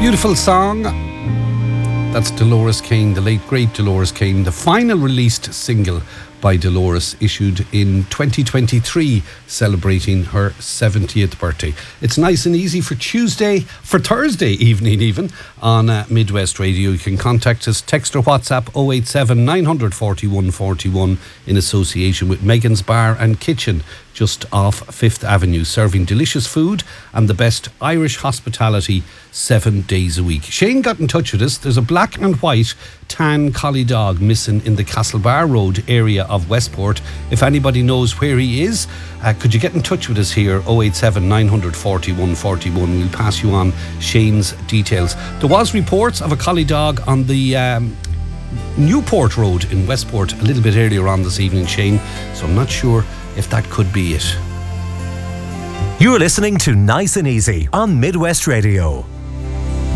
Beautiful song. That's Dolores Kane, the late great Dolores Kane, the final released single by Dolores, issued in 2023, celebrating her 70th birthday. It's nice and easy for Thursday evening even, on Midwest Radio. You can contact us, text or WhatsApp 087 941 41 in association with Megan's Bar and Kitchen, just off 5th Avenue, serving delicious food and the best Irish hospitality 7 days a week. Shane got in touch with us. There's a black and white tan collie dog missing in the Castlebar Road area of Westport. If anybody knows where he is, could you get in touch with us here, 087 941 41. We'll pass you on Shane's details. There was reports of a collie dog on the Newport Road in Westport a little bit earlier on this evening, Shane, so I'm not sure if that could be it. You're listening to Nice and Easy on Midwest Radio.